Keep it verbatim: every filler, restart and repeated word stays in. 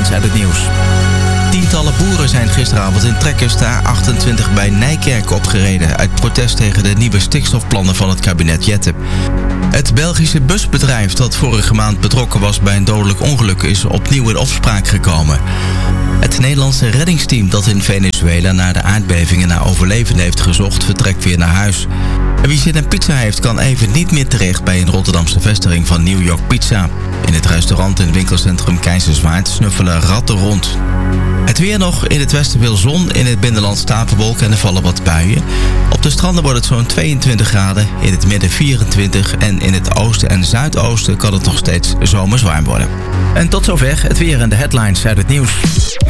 headlines uit het nieuws. Tientallen boeren zijn gisteravond in trekkers de A achtentwintig bij Nijkerk opgereden uit protest tegen de nieuwe stikstofplannen van het kabinet Jette. Het Belgische busbedrijf dat vorige maand betrokken was bij een dodelijk ongeluk is opnieuw in opspraak gekomen. Het Nederlandse reddingsteam dat in Venezuela na de aardbevingen naar overlevenden heeft gezocht, vertrekt weer naar huis. En wie zin in pizza heeft, kan even niet meer terecht bij een Rotterdamse vestiging van New York Pizza. In het restaurant en winkelcentrum Keizerswaard snuffelen ratten rond. Het weer nog. In het westen veel zon, in het binnenland stapelwolken en er vallen wat buien. Op de stranden wordt het zo'n tweeëntwintig graden, in het midden vierentwintig en in het oosten en zuidoosten kan het nog steeds zomers warm worden. En tot zover het weer en de headlines uit het nieuws.